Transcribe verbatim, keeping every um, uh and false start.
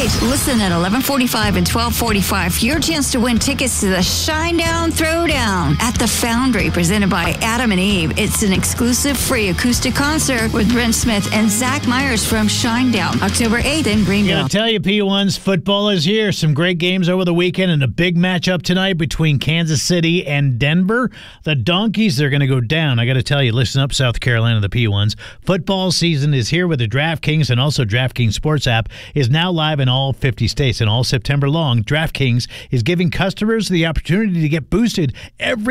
right. Listen at eleven forty-five and twelve forty-five for your chance to win tickets to the Shinedown Throwdown at the Foundry, presented by Adam and Eve. It's an exclusive free acoustic concert with Brent Smith and Zach Myers from Shinedown, October eighth in Greenville. I'll tell you, P ones, football is here. Some great games over the weekend and a big matchup tonight between Kansas City and Denver. The Donkeys are going to go down. I got to tell you, listen up, South Carolina, the P ones. Football season is here with the DraftKings, and also DraftKings Sports app is now live in all fifty states. And all September long, DraftKings is giving customers the opportunity to get boosted every